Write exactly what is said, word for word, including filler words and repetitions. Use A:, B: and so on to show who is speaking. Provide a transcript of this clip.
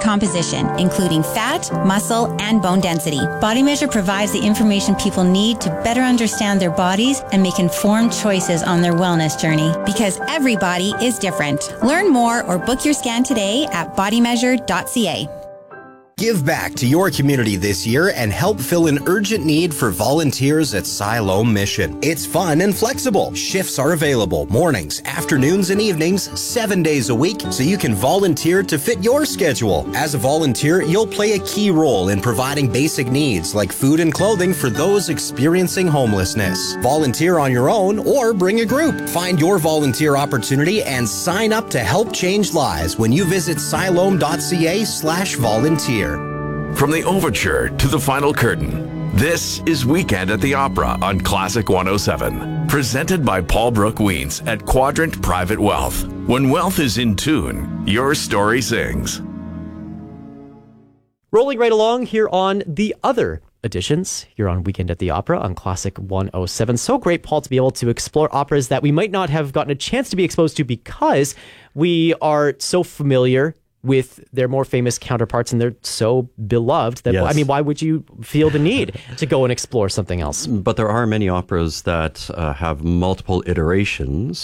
A: composition, including fat, muscle, and bone density. Body Measure provides the information people need to better understand their bodies and make informed choices on their wellness journey, because every body is different. Learn more or book your scan today at body measure dot c a.
B: Give back to your community this year and help fill an urgent need for volunteers at Siloam Mission. It's fun and flexible. Shifts are available mornings, afternoons, and evenings, seven days a week, so you can volunteer to fit your schedule. As a volunteer, you'll play a key role in providing basic needs like food and clothing for those experiencing homelessness. Volunteer on your own or bring a group. Find your volunteer opportunity and sign up to help change lives when you visit siloam dot c a slash volunteer.
C: From the overture to the final curtain, this is Weekend at the Opera on Classic one oh seven. Presented by Paul Brooke Weens at Quadrant Private Wealth. When wealth is in tune, your story sings.
D: Rolling right along here on the other editions here on Weekend at the Opera on Classic one oh seven. So great, Paul, to be able to explore operas that we might not have gotten a chance to be exposed to because we are so familiar with their more famous counterparts, and they're so beloved that, yes. I mean, why would you feel the need to go and explore something else?
E: But there are many operas that uh, have multiple iterations